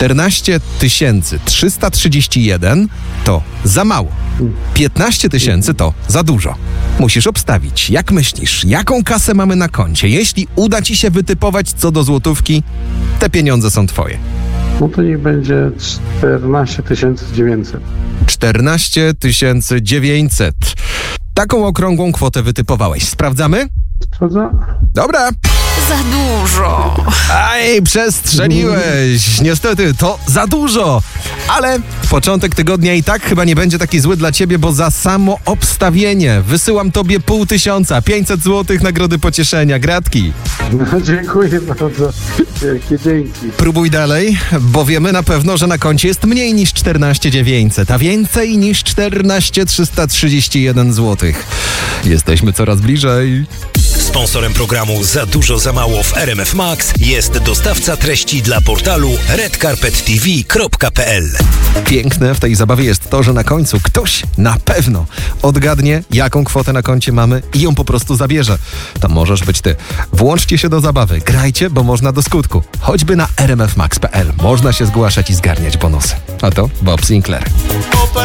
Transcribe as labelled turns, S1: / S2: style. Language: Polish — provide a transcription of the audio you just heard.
S1: 14 331 to za mało. 15 000 to za dużo. Musisz obstawić. Jak myślisz, jaką kasę mamy na koncie? Jeśli uda ci się wytypować co do złotówki, te pieniądze są twoje.
S2: No to niech będzie 14 900.
S1: 14 900. Taką okrągłą kwotę wytypowałeś. Sprawdzamy?
S2: Sprawdza?
S1: Dobra.
S3: Za dużo.
S1: Aj, przestrzeliłeś. Niestety, to za dużo. Ale początek tygodnia i tak chyba nie będzie taki zły dla ciebie, bo za samo obstawienie wysyłam tobie 500, 500 zł nagrody pocieszenia. Gratki.
S2: No, dziękuję bardzo. Wielkie dzięki.
S1: Próbuj dalej, bo wiemy na pewno, że na koncie jest mniej niż 14 900, a więcej niż 14 331 zł. Jesteśmy coraz bliżej.
S4: Sponsorem programu Za dużo, za mało w RMF Max jest dostawca treści dla portalu redcarpettv.pl.
S1: Piękne w tej zabawie jest to, że na końcu ktoś na pewno odgadnie, jaką kwotę na koncie mamy i ją po prostu zabierze. To możesz być ty. Włączcie się do zabawy, grajcie, bo można do skutku. Choćby na rmfmax.pl można się zgłaszać i zgarniać bonusy. A to Bob Sinclair.